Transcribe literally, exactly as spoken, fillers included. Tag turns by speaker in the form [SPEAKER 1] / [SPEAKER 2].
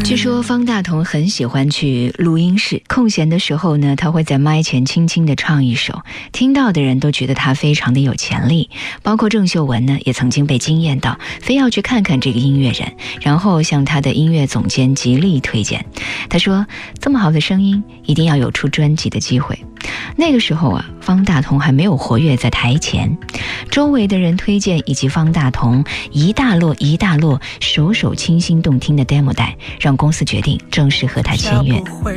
[SPEAKER 1] 据说方大同很喜欢去录音室，空闲的时候呢，他会在麦前轻轻地唱一首，听到的人都觉得他非常的有潜力，包括郑秀文呢也曾经被惊艳到，非要去看看这个音乐人，然后向他的音乐总监极力推荐。他说这么好的声音一定要有出专辑的机会。那个时候啊，方大同还没有活跃在台前，周围的人推荐以及方大同一大摞一大摞首首清新动听的 demo 带，让公司决定正式和他签约。